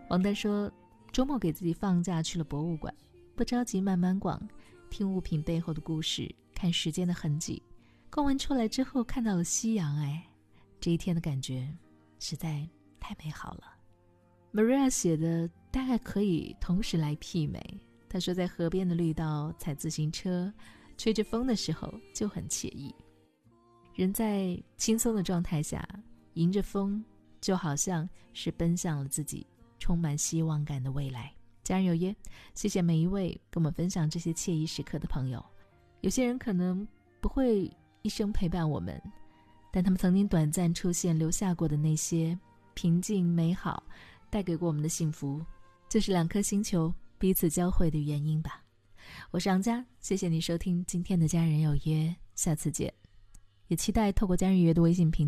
王丹说，周末给自己放假去了博物馆，不着急慢慢逛，听物品背后的故事，看时间的痕迹。逛完出来之后看到了夕阳，这一天的感觉实在太美好了。 Maria 写的大概可以同时来媲美。她说在河边的绿道踩自行车吹着风的时候就很惬意，人在轻松的状态下迎着风，就好像是奔向了自己充满希望感的未来。家人有约，谢谢每一位跟我们分享这些惬意时刻的朋友。有些人可能不会一生陪伴我们，但他们曾经短暂出现留下过的那些平静美好，带给过我们的幸福，就是两颗星球彼此交汇的原因吧。我是杨佳，谢谢你收听今天的家人有约，下次见。也期待透过家人有约的微信平台